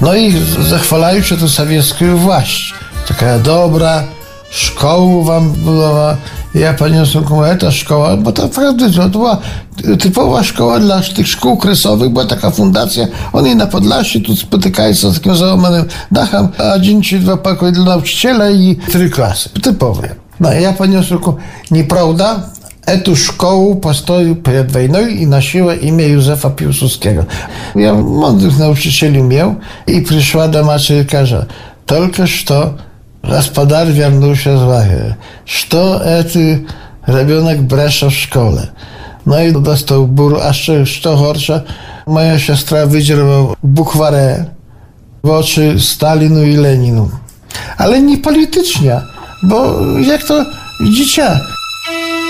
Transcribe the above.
No i zachwalają się to sowiecką właść. Taka dobra, szkołę wam budowa. Ja paniosłem ta szkoła, bo to faktycznie to była typowa szkoła dla tych szkół kresowych, była taka fundacja. Oni na Podlasiu tu spotykają się z takim załamanym dachem, a dzień czy dwa pokoje dla nauczyciela i 3 klasy. Typowe. No ja paniosłem, nieprawda, etą szkołę postoił przed wojną i nosiła imię Józefa Piłsudskiego. Ja mądrych nauczycieli miał i przyszła do matki i kaže, tylko что gospodar вернулся z wachy. Что ety ребенок bresza w szkole. No i dostał bór, a co gorsza, moja siostra wydzierwała bukwarę w oczy Stalinu i Leninu. Ale nie politycznie, bo jak to dziecię